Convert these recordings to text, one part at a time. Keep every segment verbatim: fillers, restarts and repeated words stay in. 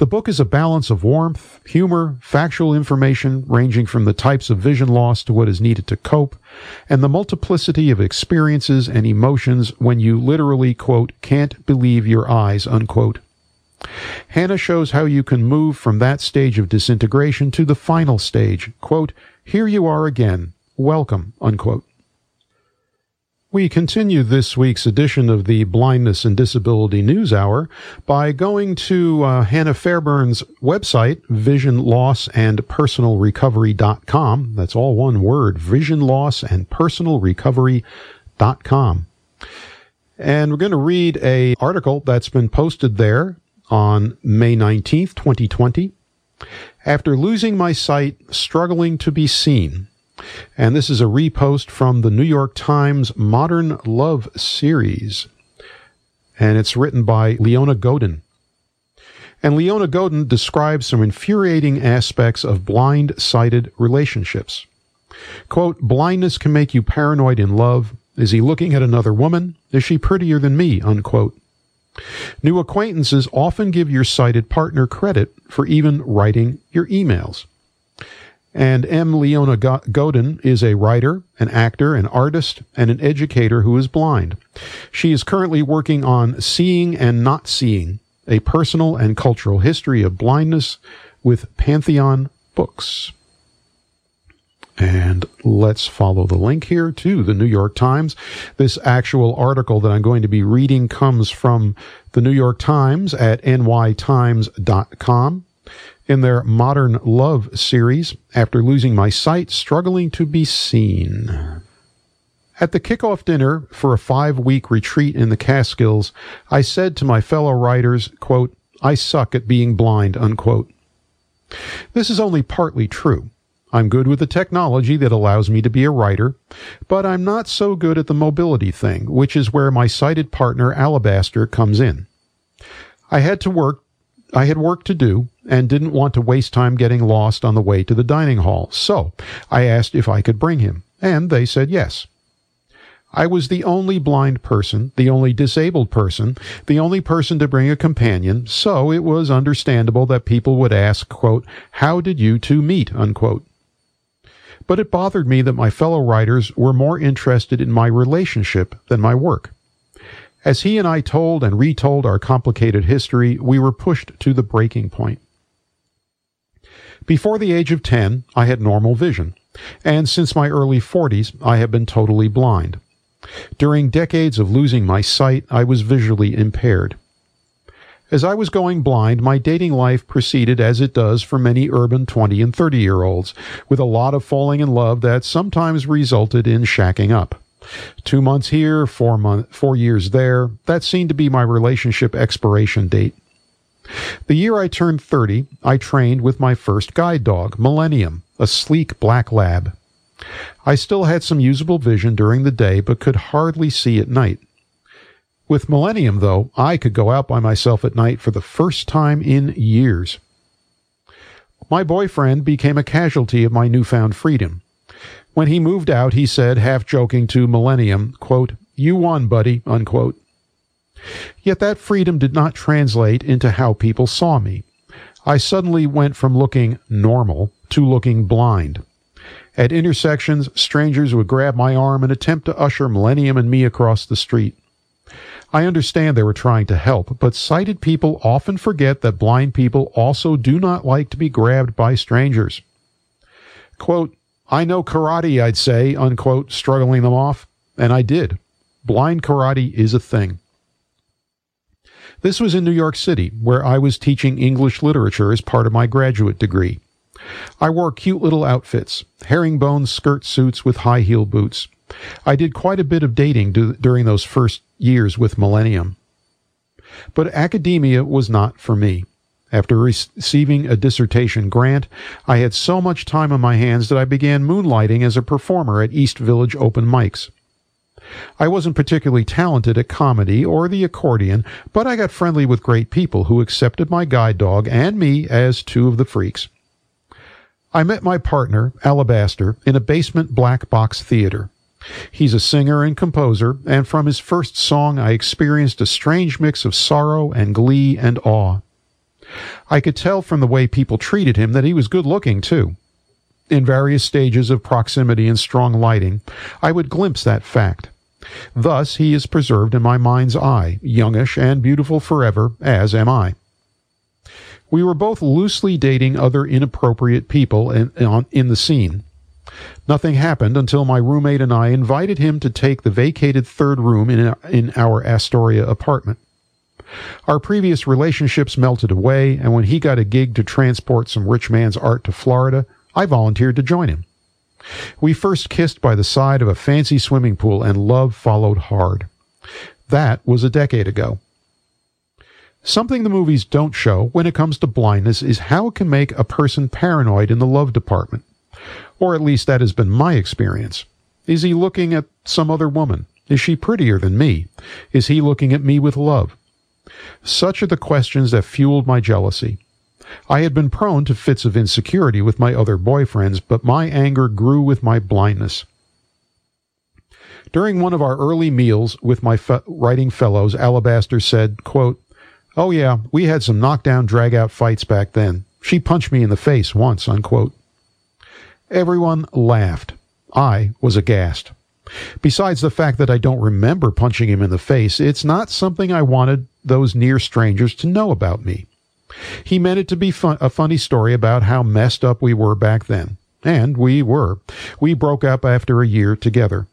The book is a balance of warmth, humor, factual information ranging from the types of vision loss to what is needed to cope, and the multiplicity of experiences and emotions when you literally, quote, can't believe your eyes, unquote. Hannah shows how you can move from that stage of disintegration to the final stage, quote, here you are again, welcome, unquote. We continue this week's edition of the Blindness and Disability News Hour by going to uh, Hannah Fairburn's website, vision loss and personal recovery dot com. That's all one word, vision loss and personal recovery dot com. And we're going to read an article that's been posted there on May nineteenth, twenty twenty. After losing my sight, struggling to be seen. And this is a repost from the New York Times Modern Love series. And it's written by Leona Godin. And Leona Godin describes some infuriating aspects of blind-sighted relationships. Quote, blindness can make you paranoid in love. Is he looking at another woman? Is she prettier than me? Unquote. New acquaintances often give your sighted partner credit for even writing your emails. And M. Leona Godin is a writer, an actor, an artist, and an educator who is blind. She is currently working on Seeing and Not Seeing, a personal and cultural history of blindness with Pantheon Books. And let's follow the link here to the New York Times. This actual article that I'm going to be reading comes from the New York Times at n y times dot com. In their Modern Love series, after losing my sight, struggling to be seen. At the kickoff dinner for a five-week retreat in the Catskills, I said to my fellow writers, quote, I suck at being blind, unquote. This is only partly true. I'm good with the technology that allows me to be a writer, but I'm not so good at the mobility thing, which is where my sighted partner, Alabaster, comes in. I had to work I had work to do and didn't want to waste time getting lost on the way to the dining hall, so I asked if I could bring him, and they said yes. I was the only blind person, the only disabled person, the only person to bring a companion, so it was understandable that people would ask, quote, how did you two meet, unquote. But it bothered me that my fellow writers were more interested in my relationship than my work. As he and I told and retold our complicated history, we were pushed to the breaking point. Before the age of ten, I had normal vision, and since my early forties, I have been totally blind. During decades of losing my sight, I was visually impaired. As I was going blind, my dating life proceeded as it does for many urban twenty and thirty-year-olds, with a lot of falling in love that sometimes resulted in shacking up. Two months here, four month, four years there. That seemed to be my relationship expiration date. The year I turned thirty, I trained with my first guide dog, Millennium, a sleek black lab. I still had some usable vision during the day, but could hardly see at night. With Millennium, though, I could go out by myself at night for the first time in years. My boyfriend became a casualty of my newfound freedom. When he moved out, he said, half-joking to Millennium, quote, you won, buddy, unquote. Yet that freedom did not translate into how people saw me. I suddenly went from looking normal to looking blind. At intersections, strangers would grab my arm and attempt to usher Millennium and me across the street. I understand they were trying to help, but sighted people often forget that blind people also do not like to be grabbed by strangers. Quote, I know karate, I'd say, unquote, struggling them off. And I did. Blind karate is a thing. This was in New York City, where I was teaching English literature as part of my graduate degree. I wore cute little outfits, herringbone skirt suits with high heel boots. I did quite a bit of dating do, during those first years with Millennium. But academia was not for me. After receiving a dissertation grant, I had so much time on my hands that I began moonlighting as a performer at East Village open mics. I wasn't particularly talented at comedy or the accordion, but I got friendly with great people who accepted my guide dog and me as two of the freaks. I met my partner, Alabaster, in a basement black box theater. He's a singer and composer, and from his first song I experienced a strange mix of sorrow and glee and awe. I could tell from the way people treated him that he was good-looking, too. In various stages of proximity and strong lighting, I would glimpse that fact. Thus he is preserved in my mind's eye, youngish and beautiful forever, as am I. We were both loosely dating other inappropriate people in, in, in the scene. Nothing happened until my roommate and I invited him to take the vacated third room in our, in our Astoria apartment. Our previous relationships melted away, and when he got a gig to transport some rich man's art to Florida, I volunteered to join him. We first kissed by the side of a fancy swimming pool, and love followed hard. That was a decade ago. Something the movies don't show when it comes to blindness is how it can make a person paranoid in the love department. Or at least that has been my experience. Is he looking at some other woman? Is she prettier than me? Is he looking at me with love? Such are the questions that fueled my jealousy. I had been prone to fits of insecurity with my other boyfriends, but my anger grew with my blindness. During one of our early meals with my fe- writing fellows, Alabaster said, quote, "Oh yeah, we had some knockdown, drag-out fights back then. She punched me in the face once," unquote. Everyone laughed. I was aghast. Besides the fact that I don't remember punching him in the face, it's not something I wanted those near strangers to know about me. He meant it to be fun- a funny story about how messed up we were back then. And we were. We broke up after a year together.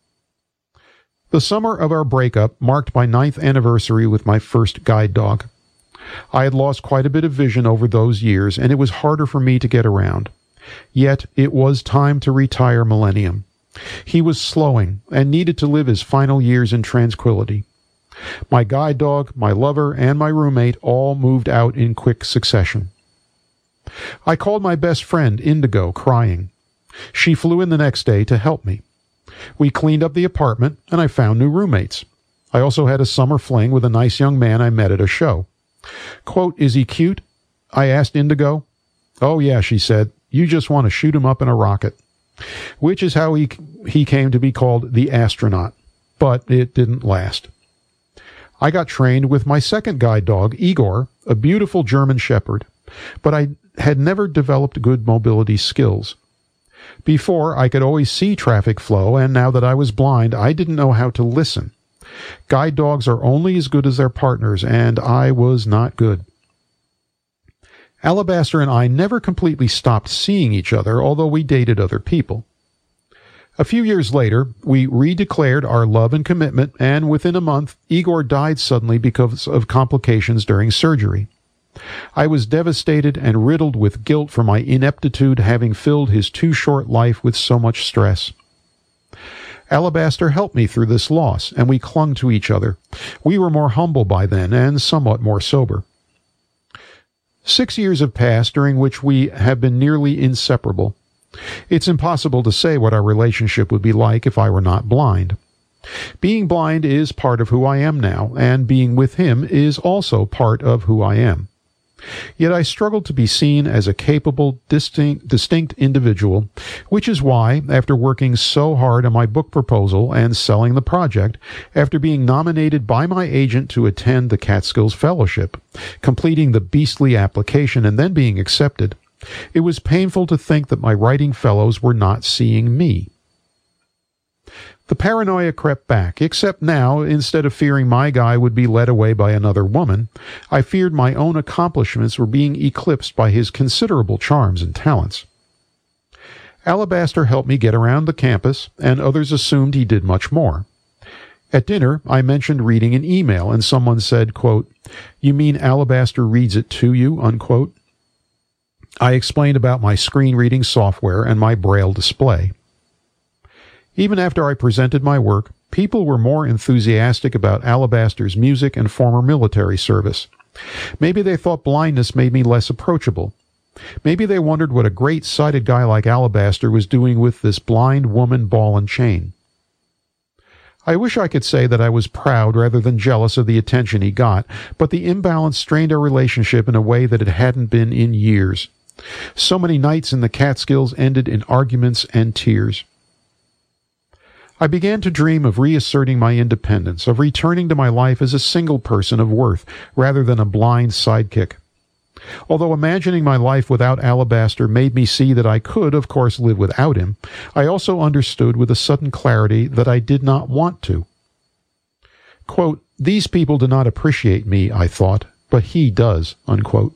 The summer of our breakup marked my ninth anniversary with my first guide dog. I had lost quite a bit of vision over those years, and it was harder for me to get around. Yet it was time to retire Millennium. He was slowing and needed to live his final years in tranquility. My guide dog, my lover, and my roommate all moved out in quick succession. I called my best friend, Indigo, crying. She flew in the next day to help me. We cleaned up the apartment, and I found new roommates. I also had a summer fling with a nice young man I met at a show. Quote, "Is he cute?" I asked Indigo. "Oh yeah," she said. "You just want to shoot him up in a rocket." Which is how he he came to be called the astronaut. But it didn't last. I got trained with my second guide dog, Igor, a beautiful German shepherd, but I had never developed good mobility skills. Before, I could always see traffic flow, and now that I was blind, I didn't know how to listen. Guide dogs are only as good as their partners, and I was not good. Alabaster and I never completely stopped seeing each other, although we dated other people. A few years later, we redeclared our love and commitment, and within a month, Igor died suddenly because of complications during surgery. I was devastated and riddled with guilt for my ineptitude, having filled his too short life with so much stress. Alabaster helped me through this loss, and we clung to each other. We were more humble by then, and somewhat more sober. Six years have passed, during which we have been nearly inseparable. It's impossible to say what our relationship would be like if I were not blind. Being blind is part of who I am now, and being with him is also part of who I am. Yet I struggle to be seen as a capable, distinct, distinct individual, which is why, after working so hard on my book proposal and selling the project, after being nominated by my agent to attend the Catskills Fellowship, completing the beastly application and then being accepted, it was painful to think that my writing fellows were not seeing me. The paranoia crept back, except now, instead of fearing my guy would be led away by another woman, I feared my own accomplishments were being eclipsed by his considerable charms and talents. Alabaster helped me get around the campus, and others assumed he did much more. At dinner, I mentioned reading an email, and someone said, quote, "You mean Alabaster reads it to you?" unquote. I explained about my screen reading software and my braille display. Even after I presented my work, people were more enthusiastic about Alabaster's music and former military service. Maybe they thought blindness made me less approachable. Maybe they wondered what a great sighted guy like Alabaster was doing with this blind woman ball and chain. I wish I could say that I was proud rather than jealous of the attention he got, but the imbalance strained our relationship in a way that it hadn't been in years. So many nights in the Catskills ended in arguments and tears. I began to dream of reasserting my independence, of returning to my life as a single person of worth, rather than a blind sidekick. Although imagining my life without Alabaster made me see that I could, of course, live without him, I also understood with a sudden clarity that I did not want to. Quote, "These people do not appreciate me," I thought, "but he does," unquote.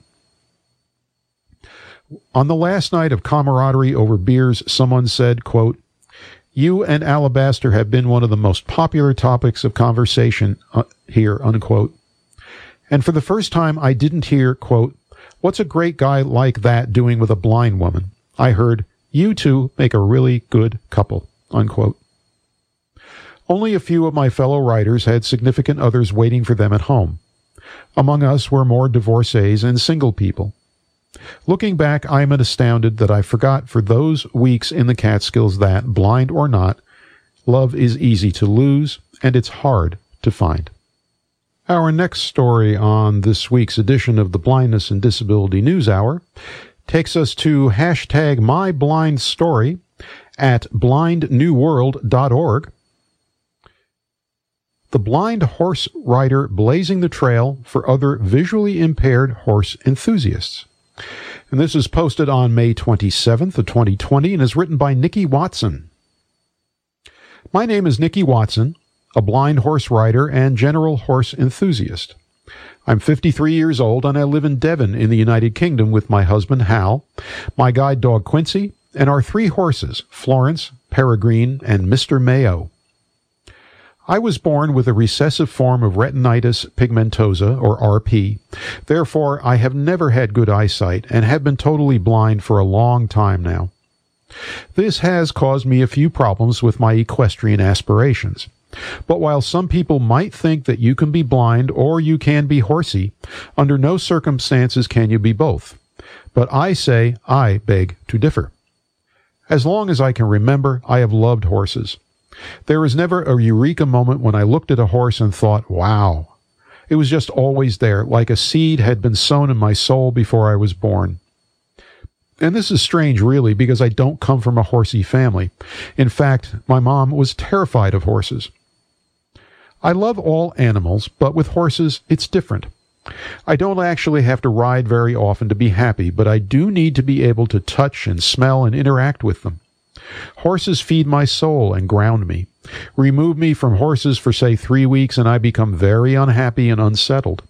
On the last night of camaraderie over beers, someone said, quote, "You and Alabaster have been one of the most popular topics of conversation uh, here," unquote. And for the first time, I didn't hear, quote, "What's a great guy like that doing with a blind woman?" I heard, "You two make a really good couple," unquote. Only a few of my fellow writers had significant others waiting for them at home. Among us were more divorcees and single people. Looking back, I am astounded that I forgot for those weeks in the Catskills that, blind or not, love is easy to lose, and it's hard to find. Our next story on this week's edition of the Blindness and Disability News Hour takes us to hashtag MyBlindStory at blind new world dot org. The blind horse rider blazing the trail for other visually impaired horse enthusiasts. And this is posted on May twenty-seventh of twenty twenty and is written by Nikki Watson. My name is Nikki Watson, a blind horse rider and general horse enthusiast. I'm fifty-three years old and I live in Devon in the United Kingdom with my husband Hal, my guide dog Quincy, and our three horses, Florence, Peregrine, and Mister Mayo. I was born with a recessive form of retinitis pigmentosa, or R P. Therefore, I have never had good eyesight and have been totally blind for a long time now. This has caused me a few problems with my equestrian aspirations. But while some people might think that you can be blind or you can be horsey, under no circumstances can you be both. But I say I beg to differ. As long as I can remember, I have loved horses. There was never a eureka moment when I looked at a horse and thought, wow. It was just always there, like a seed had been sown in my soul before I was born. And this is strange, really, because I don't come from a horsey family. In fact, my mom was terrified of horses. I love all animals, but with horses, it's different. I don't actually have to ride very often to be happy, but I do need to be able to touch and smell and interact with them. Horses feed my soul and ground me. Remove me from horses for, say, three weeks, and I become very unhappy and unsettled.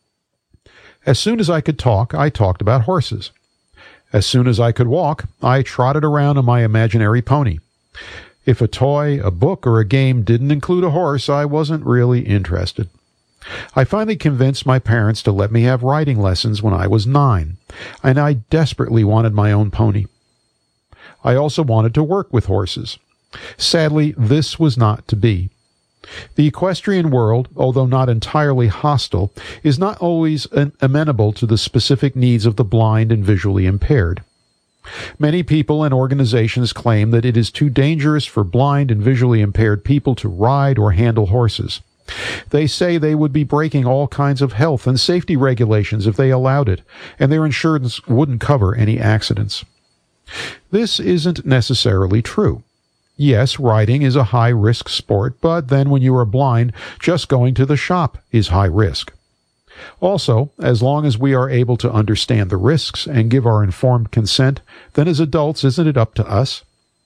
As soon as I could talk, I talked about horses. As soon as I could walk, I trotted around on my imaginary pony. If a toy, a book, or a game didn't include a horse, I wasn't really interested. I finally convinced my parents to let me have riding lessons when I was nine, and I desperately wanted my own pony. I also wanted to work with horses. Sadly, this was not to be. The equestrian world, although not entirely hostile, is not always amenable to the specific needs of the blind and visually impaired. Many people and organizations claim that it is too dangerous for blind and visually impaired people to ride or handle horses. They say they would be breaking all kinds of health and safety regulations if they allowed it, and their insurance wouldn't cover any accidents. This isn't necessarily true. Yes, riding is a high-risk sport, but then when you are blind, just going to the shop is high risk. Also, as long as we are able to understand the risks and give our informed consent, then as adults, isn't it up to us?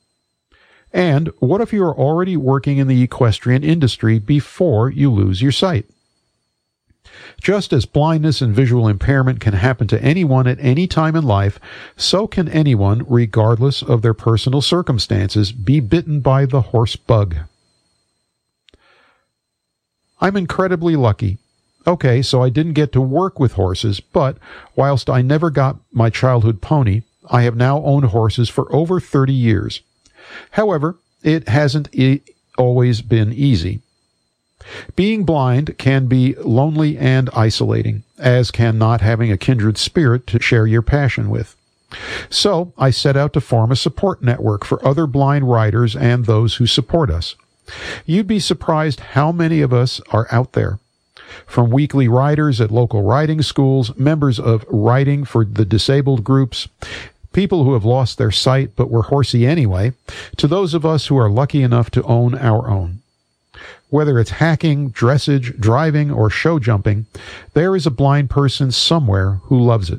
And what if you are already working in the equestrian industry before you lose your sight? Just as blindness and visual impairment can happen to anyone at any time in life, so can anyone, regardless of their personal circumstances, be bitten by the horse bug. I'm incredibly lucky. Okay, so I didn't get to work with horses, but whilst I never got my childhood pony, I have now owned horses for over thirty years. However, it hasn't e- always been easy. Being blind can be lonely and isolating, as can not having a kindred spirit to share your passion with. So I set out to form a support network for other blind riders and those who support us. You'd be surprised how many of us are out there. From weekly riders at local riding schools, members of Riding for the Disabled groups, people who have lost their sight but were horsey anyway, to those of us who are lucky enough to own our own. Whether it's hacking, dressage, driving, or show jumping, there is a blind person somewhere who loves it.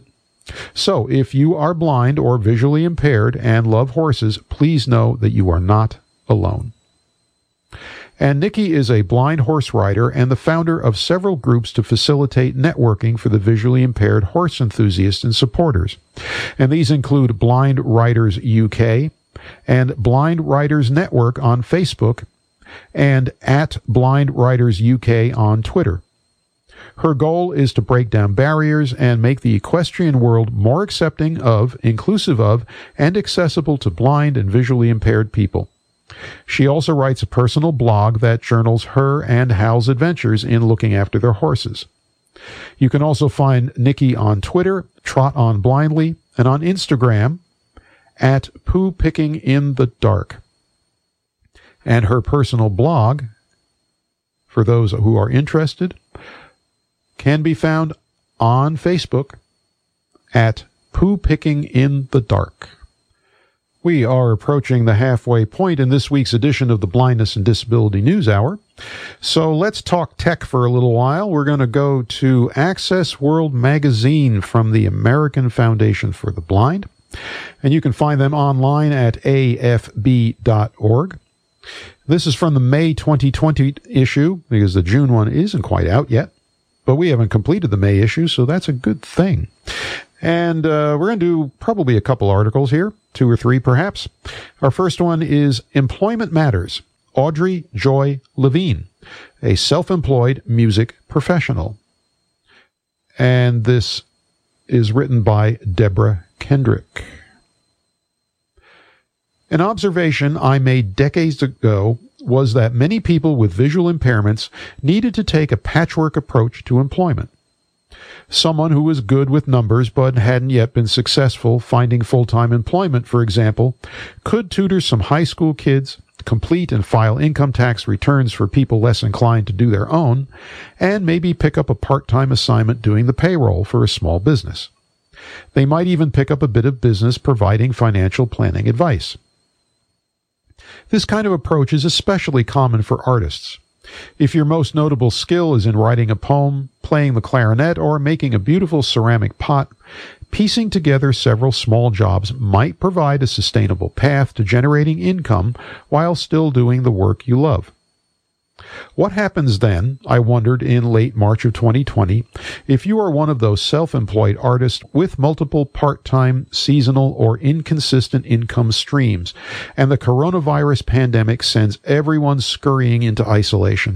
So, if you are blind or visually impaired and love horses, please know that you are not alone. And Nikki is a blind horse rider and the founder of several groups to facilitate networking for the visually impaired horse enthusiasts and supporters. And these include Blind Riders U K and Blind Riders Network on Facebook and at Blind Riders U K on Twitter. Her goal is to break down barriers and make the equestrian world more accepting of, inclusive of, and accessible to blind and visually impaired people. She also writes a personal blog that journals her and Hal's adventures in looking after their horses. You can also find Nikki on Twitter, Trot On Blindly, and on Instagram at Poo Picking in the Dark. And her personal blog, for those who are interested, can be found on Facebook at Poo Picking in the Dark. We are approaching the halfway point in this week's edition of the Blindness and Disability News Hour. So let's talk tech for a little while. We're going to go to Access World Magazine from the American Foundation for the Blind. And you can find them online at A F B dot org. This is from the May twenty twenty issue, because the June one isn't quite out yet. But we haven't completed the May issue, so that's a good thing. And uh, we're going to do probably a couple articles here, two or three perhaps. Our first one is Employment Matters, Audrey Joy Levine, a self-employed music professional. And this is written by Deborah Kendrick. An observation I made decades ago was that many people with visual impairments needed to take a patchwork approach to employment. Someone who was good with numbers but hadn't yet been successful finding full-time employment, for example, could tutor some high school kids, complete and file income tax returns for people less inclined to do their own, and maybe pick up a part-time assignment doing the payroll for a small business. They might even pick up a bit of business providing financial planning advice. This kind of approach is especially common for artists. If your most notable skill is in writing a poem, playing the clarinet, or making a beautiful ceramic pot, piecing together several small jobs might provide a sustainable path to generating income while still doing the work you love. What happens then, I wondered in late March of twenty twenty, if you are one of those self-employed artists with multiple part-time, seasonal, or inconsistent income streams, and the coronavirus pandemic sends everyone scurrying into isolation?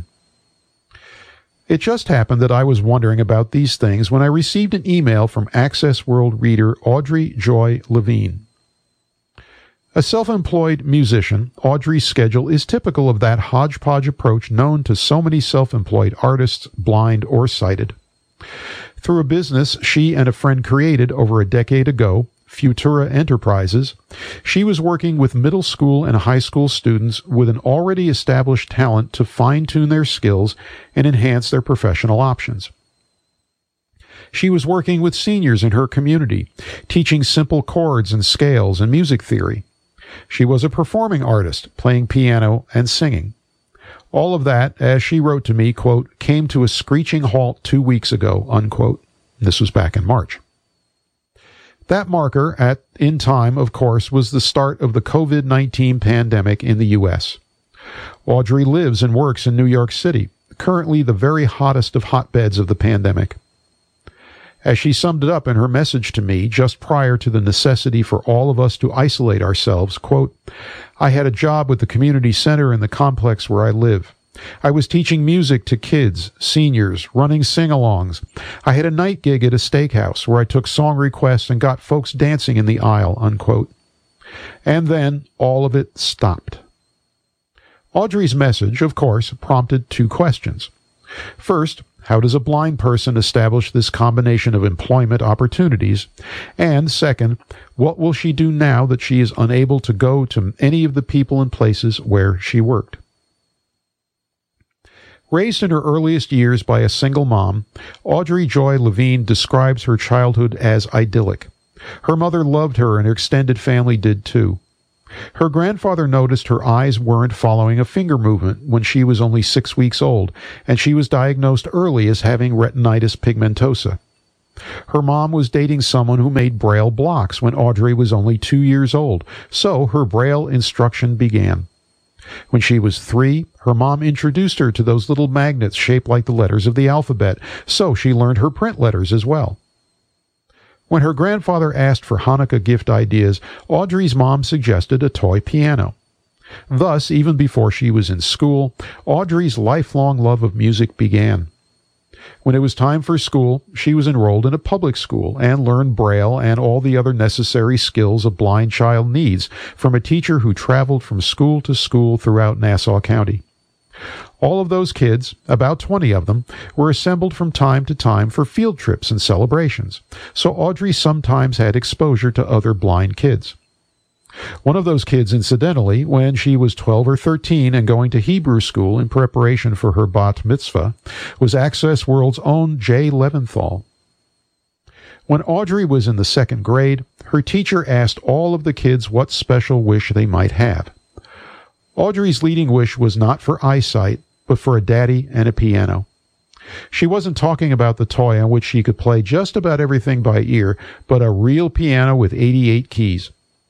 It just happened that I was wondering about these things when I received an email from Access World reader Audrey Joy Levine. A self-employed musician, Audrey's schedule is typical of that hodgepodge approach known to so many self-employed artists, blind or sighted. Through a business she and a friend created over a decade ago, Futura Enterprises, she was working with middle school and high school students with an already established talent to fine-tune their skills and enhance their professional options. She was working with seniors in her community, teaching simple chords and scales and music theory. She was a performing artist, playing piano and singing. All of that, as she wrote to me, quote, came to a screeching halt two weeks ago, unquote. This was back in March. That marker, at in time, of course, was the start of the COVID nineteen pandemic in the U S. Audrey lives and works in New York City, currently the very hottest of hotbeds of the pandemic. As she summed it up in her message to me just prior to the necessity for all of us to isolate ourselves, quote, I had a job with the community center in the complex where I live. I was teaching music to kids, seniors, running sing-alongs. I had a night gig at a steakhouse where I took song requests and got folks dancing in the aisle, unquote. And then all of it stopped. Audrey's message, of course, prompted two questions. First, how does a blind person establish this combination of employment opportunities? And second, what will she do now that she is unable to go to any of the people and places where she worked? Raised in her earliest years by a single mom, Audrey Joy Levine describes her childhood as idyllic. Her mother loved her and her extended family did too. Her grandfather noticed her eyes weren't following a finger movement when she was only six weeks old, and she was diagnosed early as having retinitis pigmentosa. Her mom was dating someone who made Braille blocks when Audrey was only two years old, so her Braille instruction began. When she was three, her mom introduced her to those little magnets shaped like the letters of the alphabet, so she learned her print letters as well. When her grandfather asked for Hanukkah gift ideas, Audrey's mom suggested a toy piano. Thus, even before she was in school, Audrey's lifelong love of music began. When it was time for school, she was enrolled in a public school and learned Braille and all the other necessary skills a blind child needs from a teacher who traveled from school to school throughout Nassau County. All of those kids, about twenty of them, were assembled from time to time for field trips and celebrations, so Audrey sometimes had exposure to other blind kids. One of those kids, incidentally, when she was twelve or thirteen and going to Hebrew school in preparation for her bat mitzvah, was Access World's own Jay Leventhal. When Audrey was in the second grade, her teacher asked all of the kids what special wish they might have. Audrey's leading wish was not for eyesight, but for a daddy and a piano. She wasn't talking about the toy on which she could play just about everything by ear, but a real piano with eighty-eight keys.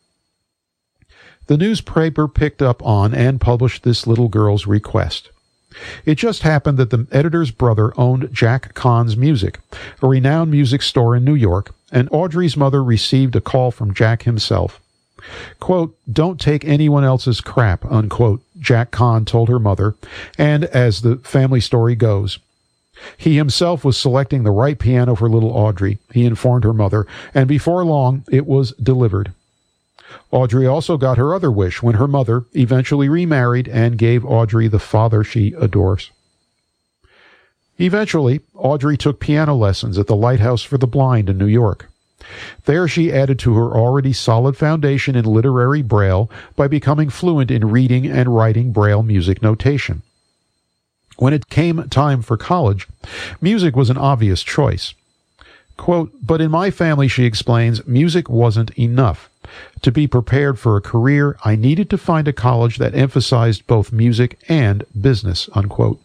The newspaper picked up on and published this little girl's request. It just happened that the editor's brother owned Jack Kahn's Music, a renowned music store in New York, and Audrey's mother received a call from Jack himself. Quote, "Don't take anyone else's crap," unquote, Jack Kahn told her mother, and as the family story goes, he himself was selecting the right piano for little Audrey, he informed her mother, and before long it was delivered. Audrey also got her other wish when her mother eventually remarried and gave Audrey the father she adores. Eventually, Audrey took piano lessons at the Lighthouse for the Blind in New York. There she added to her already solid foundation in literary Braille by becoming fluent in reading and writing Braille music notation. When it came time for college, music was an obvious choice. Quote, "But in my family," she explains, "music wasn't enough. To be prepared for a career, I needed to find a college that emphasized both music and business," unquote.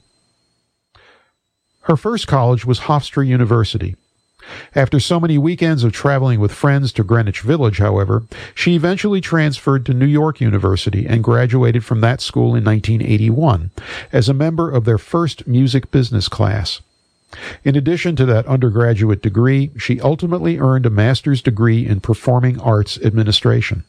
Her first college was Hofstra University. After so many weekends of traveling with friends to Greenwich Village, however, she eventually transferred to New York University and graduated from that school in nineteen eighty-one as a member of their first music business class. In addition to that undergraduate degree, she ultimately earned a master's degree in performing arts administration.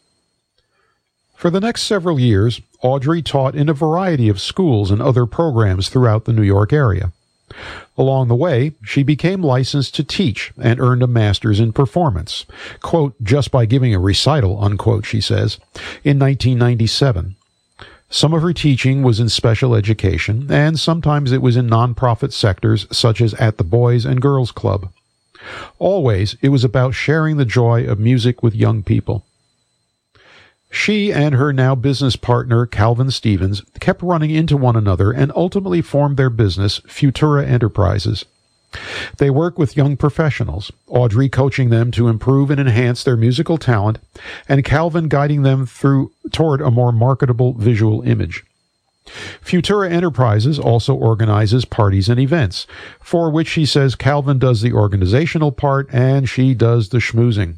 For the next several years, Audrey taught in a variety of schools and other programs throughout the New York area. Along the way, she became licensed to teach and earned a master's in performance, quote, "just by giving a recital," unquote, she says, in nineteen ninety-seven. Some of her teaching was in special education, and sometimes it was in nonprofit sectors such as at the Boys and Girls Club. Always, it was about sharing the joy of music with young people. She and her now business partner, Calvin Stevens, kept running into one another and ultimately formed their business, Futura Enterprises. They work with young professionals, Audrey coaching them to improve and enhance their musical talent, and Calvin guiding them through toward a more marketable visual image. Futura Enterprises also organizes parties and events, for which she says Calvin does the organizational part and she does the schmoozing.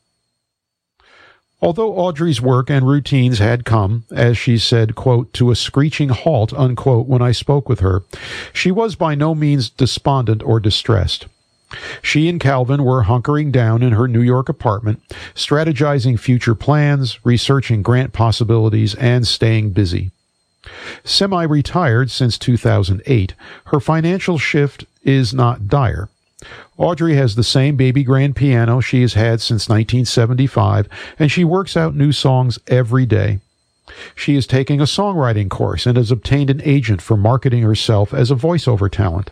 Although Audrey's work and routines had come, as she said, quote, "to a screeching halt," unquote, when I spoke with her, she was by no means despondent or distressed. She and Calvin were hunkering down in her New York apartment, strategizing future plans, researching grant possibilities, and staying busy. Semi-retired since two thousand eight, her financial shift is not dire. Audrey has the same baby grand piano she has had since nineteen seventy-five, and she works out new songs every day. She is taking a songwriting course and has obtained an agent for marketing herself as a voiceover talent.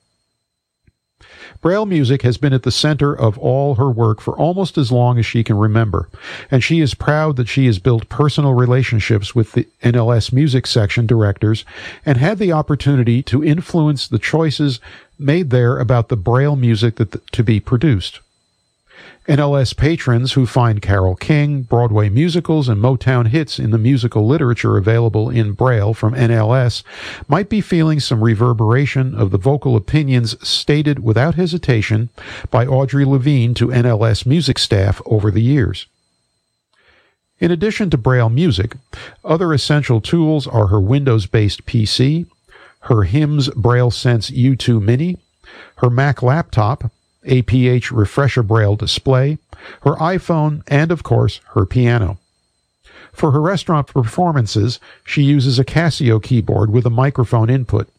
Braille music has been at the center of all her work for almost as long as she can remember, and she is proud that she has built personal relationships with the N L S music section directors and had the opportunity to influence the choices made there about the Braille music that to be produced. N L S patrons who find Carole King, Broadway musicals, and Motown hits in the musical literature available in Braille from N L S might be feeling some reverberation of the vocal opinions stated without hesitation by Audrey Levine to N L S music staff over the years. In addition to Braille music, other essential tools are her Windows-based P C, her H I M S Braille Sense U two Mini, her Mac laptop, A P H Refresher Braille display, her iPhone, and, of course, her piano. For her restaurant performances, she uses a Casio keyboard with a microphone input.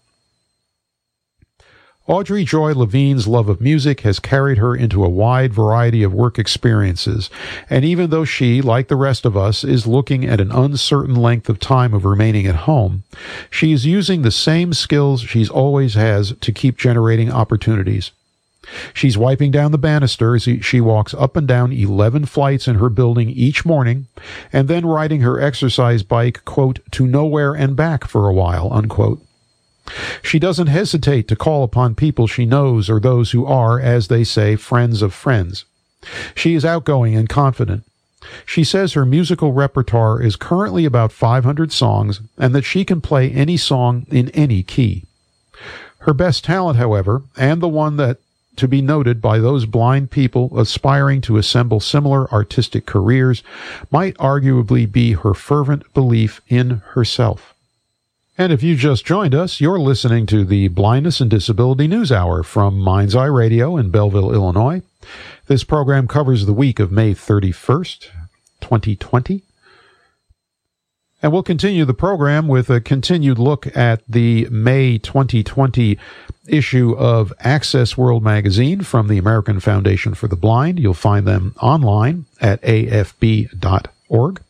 Audrey Joy Levine's love of music has carried her into a wide variety of work experiences, and even though she, like the rest of us, is looking at an uncertain length of time of remaining at home, she is using the same skills she's always has to keep generating opportunities. She's wiping down the banister as she walks up and down eleven flights in her building each morning, and then riding her exercise bike, quote, to nowhere and back for a while, unquote. She doesn't hesitate to call upon people she knows or those who are, as they say, friends of friends. She is outgoing and confident. She says her musical repertoire is currently about five hundred songs and that she can play any song in any key. Her best talent, however, and the one that to be noted by those blind people aspiring to assemble similar artistic careers, might arguably be her fervent belief in herself. And if you just joined us, you're listening to the Blindness and Disability News Hour from Mind's Eye Radio in Belleville, Illinois. This program covers the week of May thirty-first, twenty twenty. And we'll continue the program with a continued look at the May twenty twenty issue of Access World Magazine from the American Foundation for the Blind. You'll find them online at A F B dot org.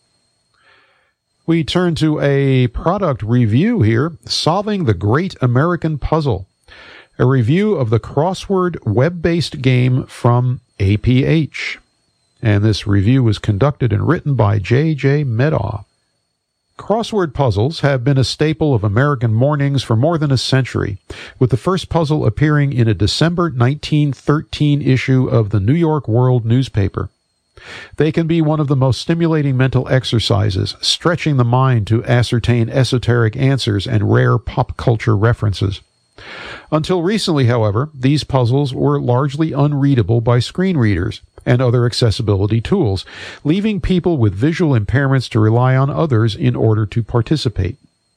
We turn to a product review here, Solving the Great American Puzzle, a review of the crossword web-based game from A P H. And this review was conducted and written by J J Medaw. Crossword puzzles have been a staple of American mornings for more than a century, with the first puzzle appearing in a December nineteen thirteen issue of the New York World newspaper. They can be one of the most stimulating mental exercises, stretching the mind to ascertain esoteric answers and rare pop culture references. Until recently, however, these puzzles were largely unreadable by screen readers and other accessibility tools, leaving people with visual impairments to rely on others in order to participate.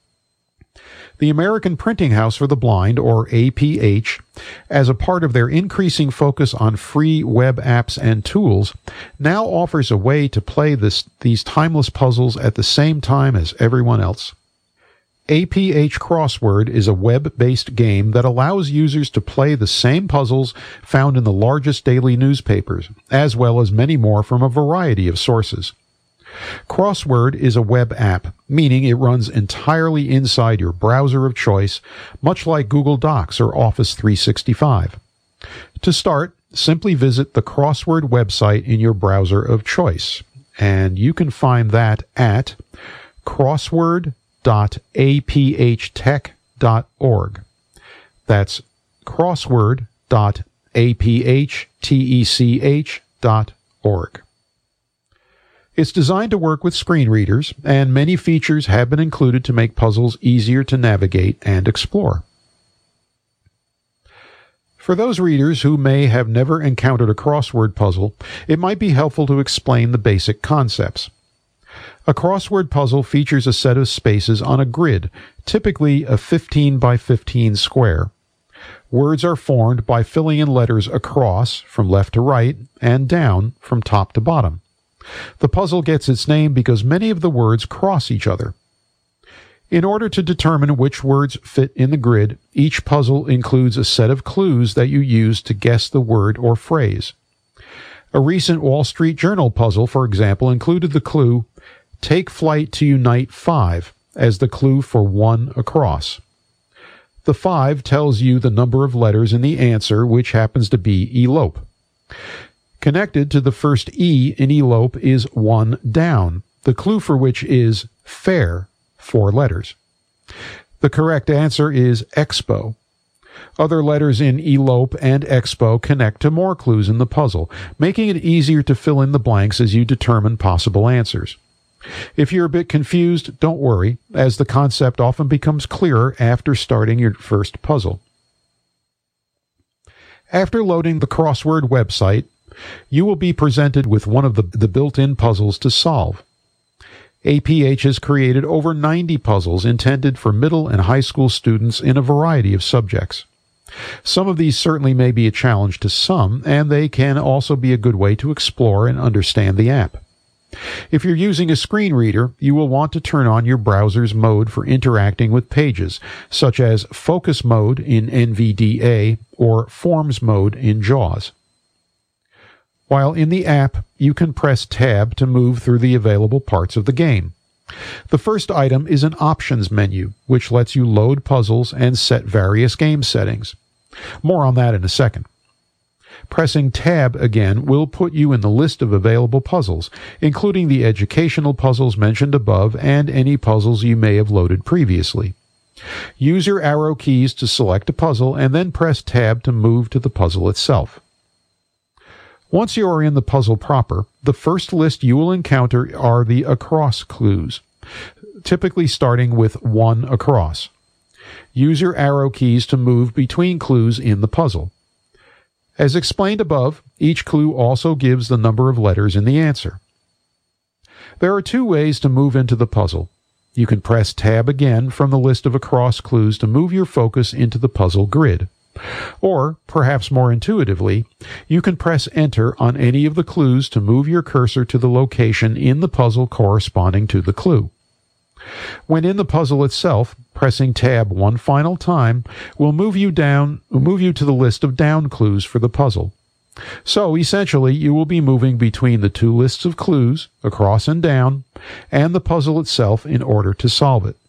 The American Printing House for the Blind, or A P H, as a part of their increasing focus on free web apps and tools, now offers a way to play this, these timeless puzzles at the same time as everyone else. A P H Crossword is a web-based game that allows users to play the same puzzles found in the largest daily newspapers, as well as many more from a variety of sources. Crossword is a web app, meaning it runs entirely inside your browser of choice, much like Google Docs or Office three sixty-five. To start, simply visit the Crossword website in your browser of choice, and you can find that at crossword dot a p h tech dot org. That's crossword dot a p h tech dot org. It's designed to work with screen readers, and many features have been included to make puzzles easier to navigate and explore. For those readers who may have never encountered a crossword puzzle, it might be helpful to explain the basic concepts. A crossword puzzle features a set of spaces on a grid, typically a fifteen by fifteen square. Words are formed by filling in letters across, from left to right, and down, from top to bottom. The puzzle gets its name because many of the words cross each other. In order to determine which words fit in the grid, each puzzle includes a set of clues that you use to guess the word or phrase. A recent Wall Street Journal puzzle, for example, included the clue, "Take flight to Unite five," as the clue for one across. The five tells you the number of letters in the answer, which happens to be elope. Connected to the first E in elope is one down, the clue for which is fair, four letters. The correct answer is expo. Other letters in elope and expo connect to more clues in the puzzle, making it easier to fill in the blanks as you determine possible answers. If you're a bit confused, don't worry, as the concept often becomes clearer after starting your first puzzle. After loading the Crossword website, you will be presented with one of the, the built-in puzzles to solve. A P H has created over ninety puzzles intended for middle and high school students in a variety of subjects. Some of these certainly may be a challenge to some, and they can also be a good way to explore and understand the app. If you're using a screen reader, you will want to turn on your browser's mode for interacting with pages, such as Focus Mode in N V D A or Forms Mode in JAWS. While in the app, you can press Tab to move through the available parts of the game. The first item is an Options menu, which lets you load puzzles and set various game settings. More on that in a second. Pressing Tab again will put you in the list of available puzzles, including the educational puzzles mentioned above and any puzzles you may have loaded previously. Use your arrow keys to select a puzzle and then press Tab to move to the puzzle itself. Once you are in the puzzle proper, the first list you will encounter are the across clues, typically starting with one across. Use your arrow keys to move between clues in the puzzle. As explained above, each clue also gives the number of letters in the answer. There are two ways to move into the puzzle. You can press Tab again from the list of across clues to move your focus into the puzzle grid. Or, perhaps more intuitively, you can press Enter on any of the clues to move your cursor to the location in the puzzle corresponding to the clue. When in the puzzle itself, pressing Tab one final time will move you down, move you to the list of down clues for the puzzle. So, essentially, you will be moving between the two lists of clues, across and down, and the puzzle itself in order to solve it.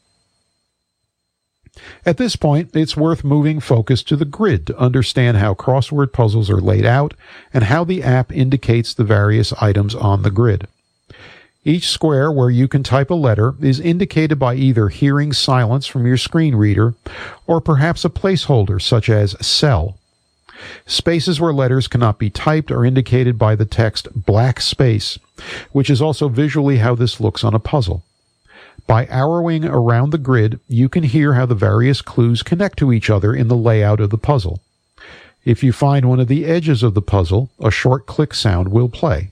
At this point, it's worth moving focus to the grid to understand how crossword puzzles are laid out and how the app indicates the various items on the grid. Each square where you can type a letter is indicated by either hearing silence from your screen reader or perhaps a placeholder such as cell. Spaces where letters cannot be typed are indicated by the text black space, which is also visually how this looks on a puzzle. By arrowing around the grid, you can hear how the various clues connect to each other in the layout of the puzzle. If you find one of the edges of the puzzle, a short click sound will play.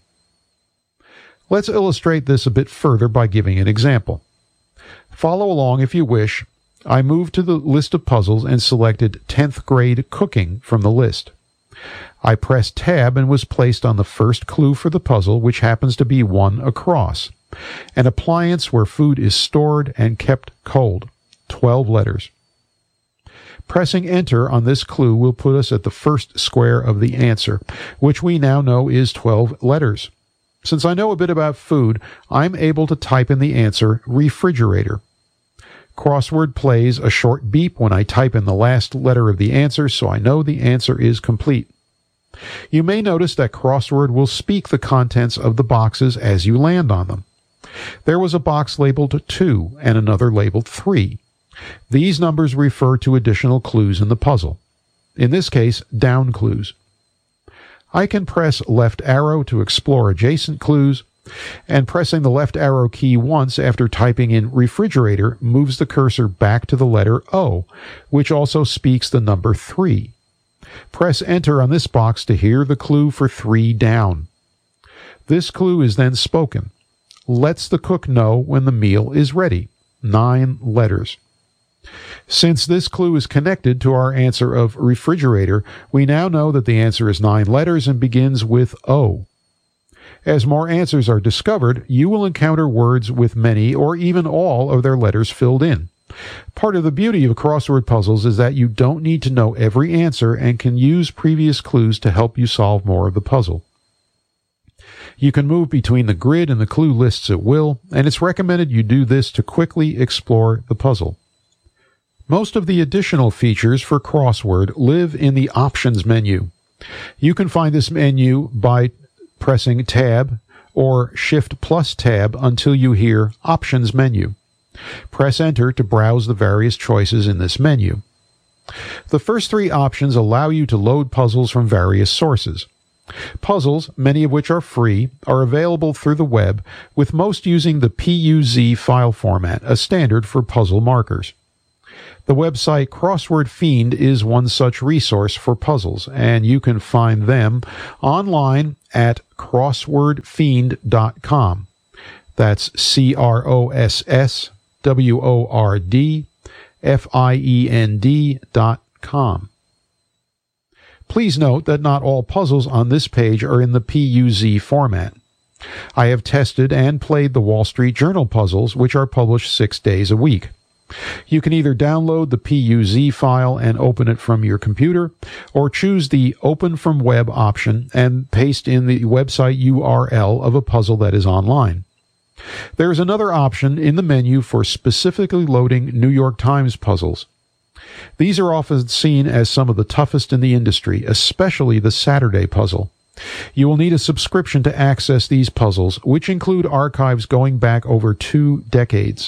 Let's illustrate this a bit further by giving an example. Follow along if you wish. I moved to the list of puzzles and selected tenth grade cooking from the list. I pressed Tab and was placed on the first clue for the puzzle, which happens to be one across. An appliance where food is stored and kept cold. twelve letters. Pressing Enter on this clue will put us at the first square of the answer, which we now know is twelve letters. Since I know a bit about food, I'm able to type in the answer refrigerator. Crossword plays a short beep when I type in the last letter of the answer, so I know the answer is complete. You may notice that Crossword will speak the contents of the boxes as you land on them. There was a box labeled two and another labeled three. These numbers refer to additional clues in the puzzle. In this case, down clues. I can press left arrow to explore adjacent clues, and pressing the left arrow key once after typing in refrigerator moves the cursor back to the letter O, which also speaks the number three. Press Enter on this box to hear the clue for three down. This clue is then spoken. Lets the cook know when the meal is ready. Nine letters. Since this clue is connected to our answer of refrigerator, we now know that the answer is nine letters and begins with O. As more answers are discovered, you will encounter words with many or even all of their letters filled in. Part of the beauty of crossword puzzles is that you don't need to know every answer and can use previous clues to help you solve more of the puzzle. You can move between the grid and the clue lists at will, and it's recommended you do this to quickly explore the puzzle. Most of the additional features for Crossword live in the Options menu. You can find this menu by pressing Tab or Shift plus Tab until you hear Options menu. Press Enter to browse the various choices in this menu. The first three options allow you to load puzzles from various sources. Puzzles, many of which are free, are available through the web, with most using the P U Z file format, a standard for puzzle markers. The website Crossword Fiend is one such resource for puzzles, and you can find them online at crossword fiend dot com. That's C R O S S W O R D F I E N D dot com. Please note that not all puzzles on this page are in the P U Z format. I have tested and played the Wall Street Journal puzzles, which are published six days a week. You can either download the P U Z file and open it from your computer, or choose the Open from Web option and paste in the website U R L of a puzzle that is online. There is another option in the menu for specifically loading New York Times puzzles. These are often seen as some of the toughest in the industry, especially the Saturday puzzle. You will need a subscription to access these puzzles, which include archives going back over two decades.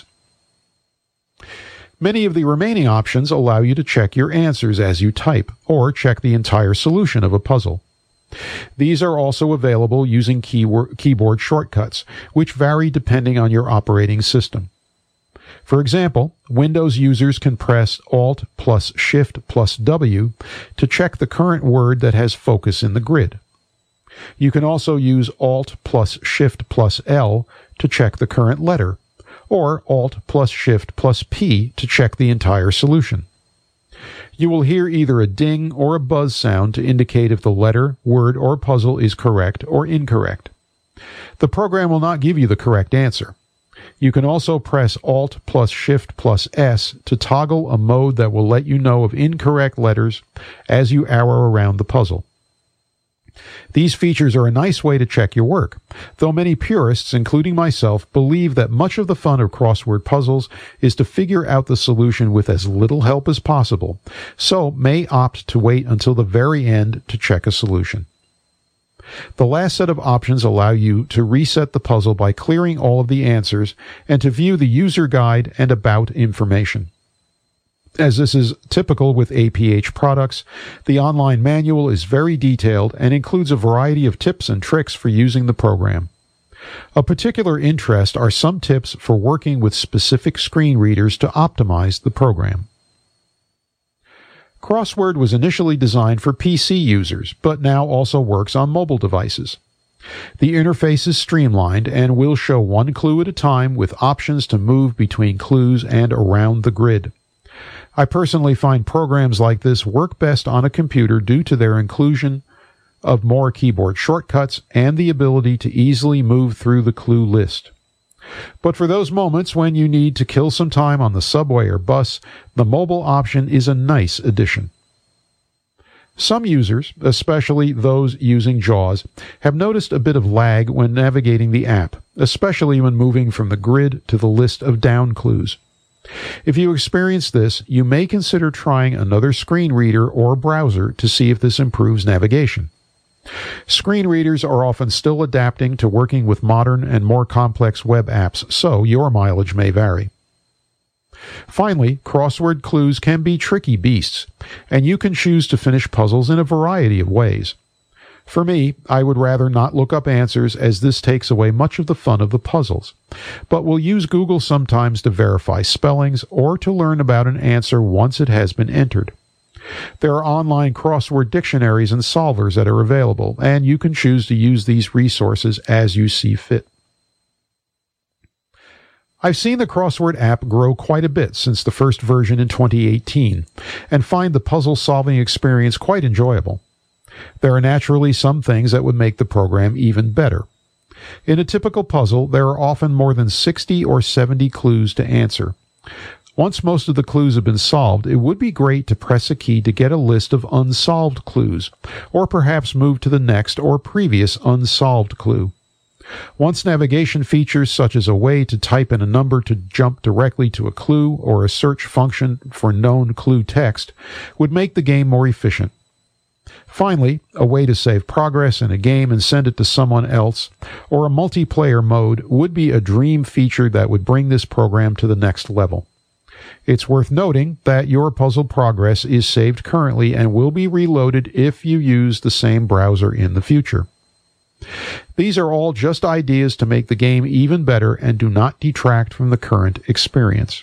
Many of the remaining options allow you to check your answers as you type, or check the entire solution of a puzzle. These are also available using keyword, keyboard shortcuts, which vary depending on your operating system. For example, Windows users can press Alt plus Shift plus W to check the current word that has focus in the grid. You can also use Alt plus Shift plus L to check the current letter, or Alt plus Shift plus P to check the entire solution. You will hear either a ding or a buzz sound to indicate if the letter, word, or puzzle is correct or incorrect. The program will not give you the correct answer. You can also press Alt plus Shift plus S to toggle a mode that will let you know of incorrect letters as you arrow around the puzzle. These features are a nice way to check your work, though many purists, including myself, believe that much of the fun of crossword puzzles is to figure out the solution with as little help as possible, so may opt to wait until the very end to check a solution. The last set of options allow you to reset the puzzle by clearing all of the answers and to view the user guide and about information. As this is typical with A P H products, the online manual is very detailed and includes a variety of tips and tricks for using the program. Of particular interest are some tips for working with specific screen readers to optimize the program. Crossword was initially designed for P C users, but now also works on mobile devices. The interface is streamlined and will show one clue at a time with options to move between clues and around the grid. I personally find programs like this work best on a computer due to their inclusion of more keyboard shortcuts and the ability to easily move through the clue list. But for those moments when you need to kill some time on the subway or bus, the mobile option is a nice addition. Some users, especially those using JAWS, have noticed a bit of lag when navigating the app, especially when moving from the grid to the list of down clues. If you experience this, you may consider trying another screen reader or browser to see if this improves navigation. Screen readers are often still adapting to working with modern and more complex web apps, so your mileage may vary. Finally, crossword clues can be tricky beasts, and you can choose to finish puzzles in a variety of ways. For me, I would rather not look up answers as this takes away much of the fun of the puzzles, but will use Google sometimes to verify spellings or to learn about an answer once it has been entered. There are online crossword dictionaries and solvers that are available, and you can choose to use these resources as you see fit. I've seen the crossword app grow quite a bit since the first version in twenty eighteen, and find the puzzle-solving experience quite enjoyable. There are naturally some things that would make the program even better. In a typical puzzle, there are often more than sixty or seventy clues to answer. Once most of the clues have been solved, it would be great to press a key to get a list of unsolved clues, or perhaps move to the next or previous unsolved clue. Once navigation features such as a way to type in a number to jump directly to a clue or a search function for known clue text would make the game more efficient. Finally, a way to save progress in a game and send it to someone else, or a multiplayer mode would be a dream feature that would bring this program to the next level. It's worth noting that your puzzle progress is saved currently and will be reloaded if you use the same browser in the future. These are all just ideas to make the game even better and do not detract from the current experience.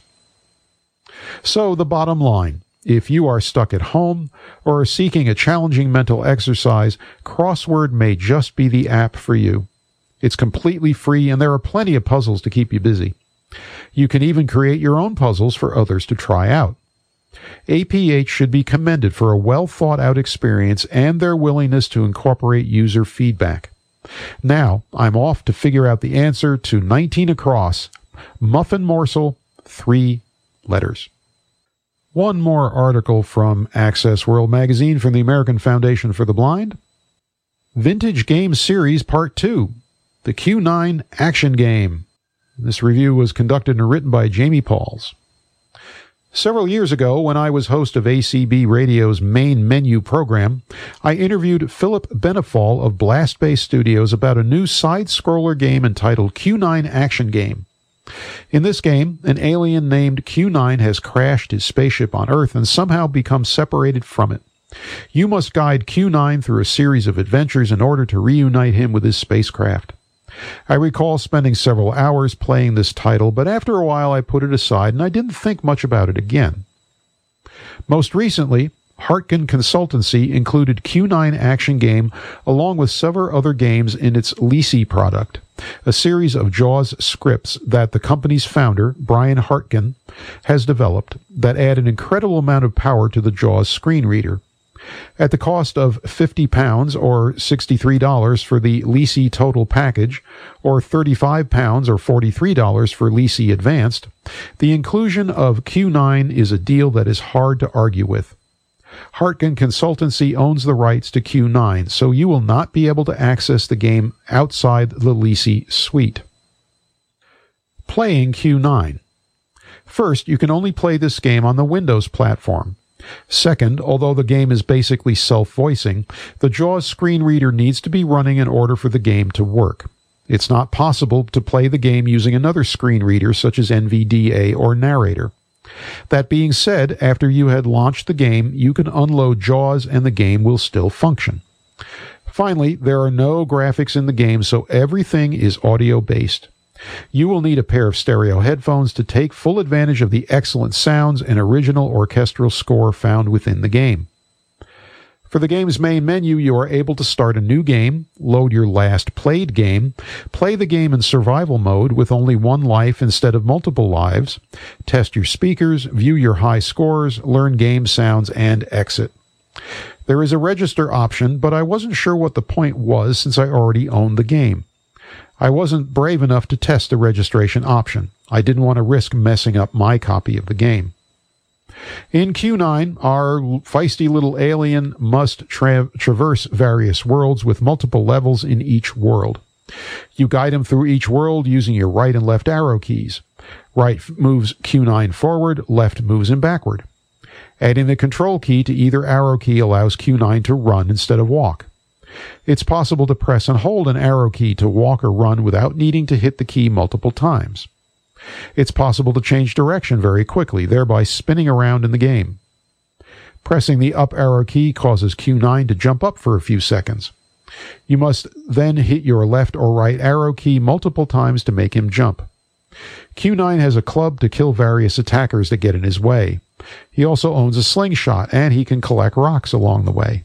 So, the bottom line, if you are stuck at home or are seeking a challenging mental exercise, Crossword may just be the app for you. It's completely free and there are plenty of puzzles to keep you busy. You can even create your own puzzles for others to try out. A P H should be commended for a well-thought-out experience and their willingness to incorporate user feedback. Now, I'm off to figure out the answer to nineteen across. Muffin morsel, three letters. One more article from Access World Magazine from the American Foundation for the Blind. Vintage Game Series Part two, the Q nine Action Game. This review was conducted and written by Jamie Pauls. Several years ago, when I was host of A C B Radio's main menu program, I interviewed Philip Benefall of Blast Bay Studios about a new side-scroller game entitled Q nine Action Game. In this game, an alien named Q nine has crashed his spaceship on Earth and somehow become separated from it. You must guide Q nine through a series of adventures in order to reunite him with his spacecraft. I recall spending several hours playing this title, but after a while I put it aside and I didn't think much about it again. Most recently, Hartgen Consultancy included Q nine Action Game along with several other games in its Lisi product, a series of JAWS scripts that the company's founder, Brian Hartgen, has developed that add an incredible amount of power to the JAWS screen reader. At the cost of fifty pounds or sixty-three dollars for the Lisi Total package, or thirty-five pounds or forty-three dollars for Lisi Advanced, the inclusion of Q nine is a deal that is hard to argue with. Hartgen Consultancy owns the rights to Q nine, so you will not be able to access the game outside the Lisi suite. Playing Q nine. First, you can only play this game on the Windows platform. Second, although the game is basically self-voicing, the JAWS screen reader needs to be running in order for the game to work. It's not possible to play the game using another screen reader such as N V D A or Narrator. That being said, after you had launched the game, you can unload JAWS and the game will still function. Finally, there are no graphics in the game, so everything is audio-based. You will need a pair of stereo headphones to take full advantage of the excellent sounds and original orchestral score found within the game. For the game's main menu, you are able to start a new game, load your last played game, play the game in survival mode with only one life instead of multiple lives, test your speakers, view your high scores, learn game sounds, and exit. There is a register option, but I wasn't sure what the point was since I already owned the game. I wasn't brave enough to test the registration option. I didn't want to risk messing up my copy of the game. In Q nine, our feisty little alien must tra- traverse various worlds with multiple levels in each world. You guide him through each world using your right and left arrow keys. Right moves Q nine forward, left moves him backward. Adding the control key to either arrow key allows Q nine to run instead of walk. It's possible to press and hold an arrow key to walk or run without needing to hit the key multiple times. It's possible to change direction very quickly, thereby spinning around in the game. Pressing the up arrow key causes Q nine to jump up for a few seconds. You must then hit your left or right arrow key multiple times to make him jump. Q nine has a club to kill various attackers that get in his way. He also owns a slingshot, and he can collect rocks along the way.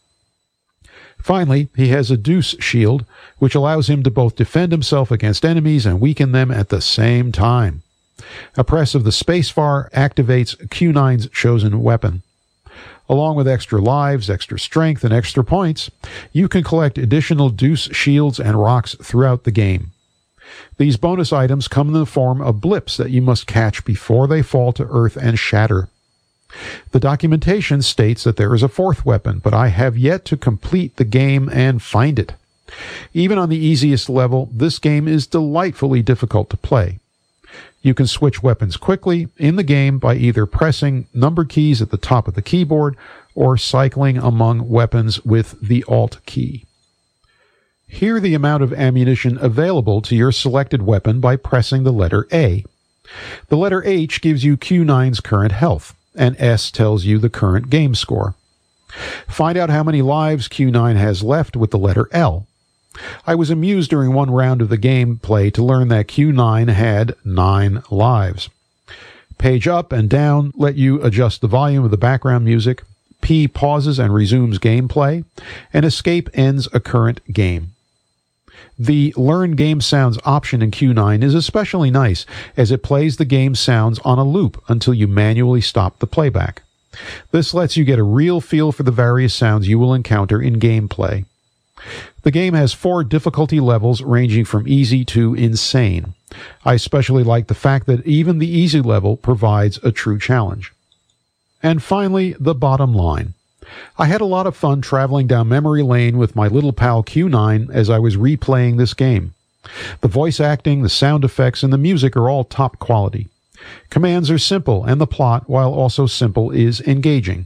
Finally, he has a Deuce shield, which allows him to both defend himself against enemies and weaken them at the same time. A press of the spacebar activates Q nine's chosen weapon. Along with extra lives, extra strength, and extra points, you can collect additional Deuce shields and rocks throughout the game. These bonus items come in the form of blips that you must catch before they fall to Earth and shatter. The documentation states that there is a fourth weapon, but I have yet to complete the game and find it. Even on the easiest level, this game is delightfully difficult to play. You can switch weapons quickly in the game by either pressing number keys at the top of the keyboard or cycling among weapons with the Alt key. Hear the amount of ammunition available to your selected weapon by pressing the letter A. The letter H gives you Q nine's current health, and S tells you the current game score. Find out how many lives Q nine has left with the letter L. I was amused during one round of the gameplay to learn that Q nine had nine lives. Page up and down let you adjust the volume of the background music. P pauses and resumes gameplay, and escape ends a current game. The Learn Game Sounds option in Q nine is especially nice, as it plays the game sounds on a loop until you manually stop the playback. This lets you get a real feel for the various sounds you will encounter in gameplay. The game has four difficulty levels ranging from easy to insane. I especially like the fact that even the easy level provides a true challenge. And finally, the bottom line. I had a lot of fun traveling down memory lane with my little pal Q nine as I was replaying this game. The voice acting, the sound effects, and the music are all top quality. Commands are simple, and the plot, while also simple, is engaging.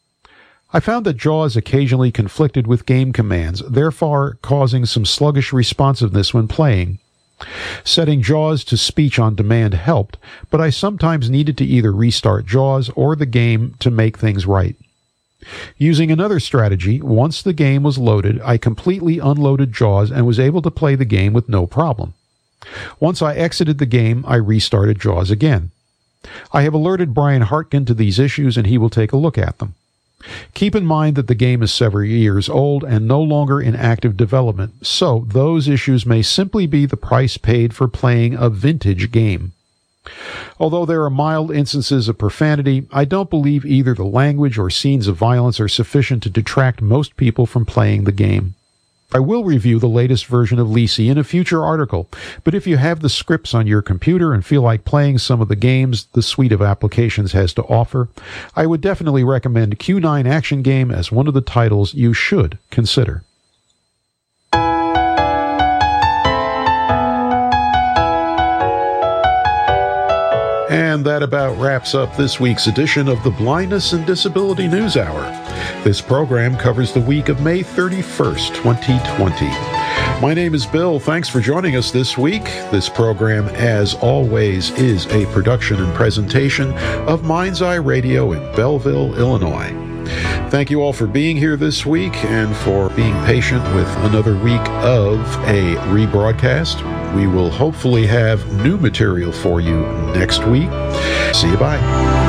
I found that JAWS occasionally conflicted with game commands, therefore causing some sluggish responsiveness when playing. Setting JAWS to speech on demand helped, but I sometimes needed to either restart JAWS or the game to make things right. Using another strategy, once the game was loaded, I completely unloaded JAWS and was able to play the game with no problem. Once I exited the game, I restarted JAWS again. I have alerted Brian Hartkin to these issues, and he will take a look at them. Keep in mind that the game is several years old and no longer in active development, so those issues may simply be the price paid for playing a vintage game. Although there are mild instances of profanity, I don't believe either the language or scenes of violence are sufficient to detract most people from playing the game. I will review the latest version of Lisi in a future article, but if you have the scripts on your computer and feel like playing some of the games the suite of applications has to offer, I would definitely recommend Q nine Action Game as one of the titles you should consider. And that about wraps up this week's edition of the Blindness and Disability News Hour. This program covers the week of May thirty-first, twenty twenty. My name is Bill. Thanks for joining us this week. This program, as always, is a production and presentation of Mind's Eye Radio in Belleville, Illinois. Thank you all for being here this week and for being patient with another week of a rebroadcast. We will hopefully have new material for you next week. See you, bye.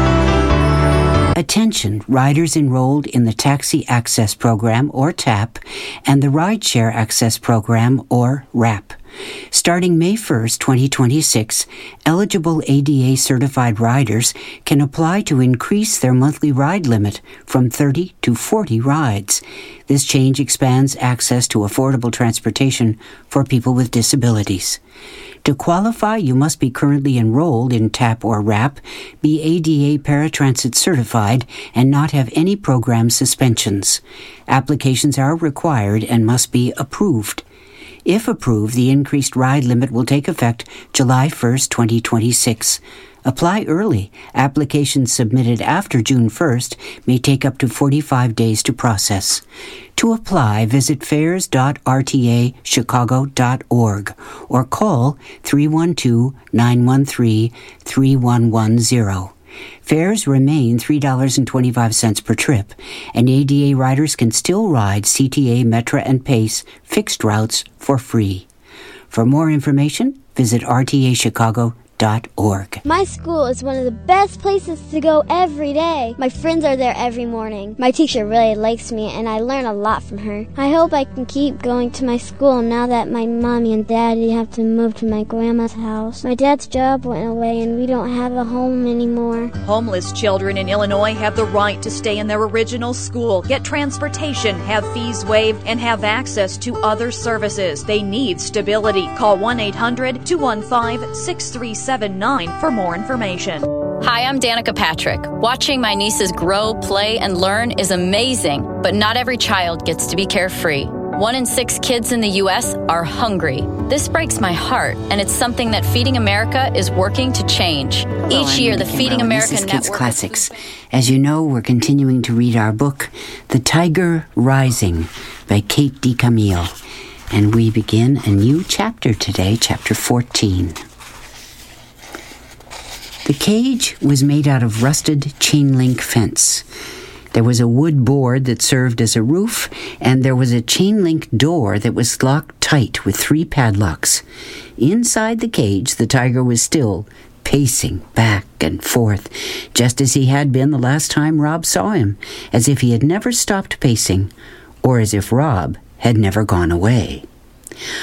Attention, riders enrolled in the Taxi Access Program, or TAP, and the Rideshare Access Program, or RAP. Starting May first, twenty twenty-six, eligible A D A-certified riders can apply to increase their monthly ride limit from thirty to forty rides. This change expands access to affordable transportation for people with disabilities. To qualify, you must be currently enrolled in TAP or RAP, be A D A paratransit certified, and not have any program suspensions. Applications are required and must be approved. If approved, the increased ride limit will take effect July first, twenty twenty-six. Apply early. Applications submitted after June first may take up to forty-five days to process. To apply, visit fares dot r t a chicago dot org or call three one two, nine one three, three one one zero. Fares remain three dollars and twenty-five cents per trip, and A D A riders can still ride C T A, Metra, and Pace fixed routes for free. For more information, visit r t a chicago dot org. My school is one of the best places to go every day. My friends are there every morning. My teacher really likes me, and I learn a lot from her. I hope I can keep going to my school now that my mommy and daddy have to move to my grandma's house. My dad's job went away, and we don't have a home anymore. Homeless children in Illinois have the right to stay in their original school, get transportation, have fees waived, and have access to other services. They need stability. Call one eight hundred, two one five, six three seven nine for more information. Hi, I'm Danica Patrick. Watching my nieces grow, play, and learn is amazing, but not every child gets to be carefree. One in six kids in the U S are hungry. This breaks my heart, and it's something that Feeding America is working to change. Hello, Each year, the Feeding America This is Network... Kids Classics. As you know, we're continuing to read our book, The Tiger Rising, by Kate DiCamillo. And we begin a new chapter today, chapter fourteen. The cage was made out of rusted chain-link fence. There was a wood board that served as a roof, and there was a chain-link door that was locked tight with three padlocks. Inside the cage, the tiger was still pacing back and forth, just as he had been the last time Rob saw him, as if he had never stopped pacing, or as if Rob had never gone away.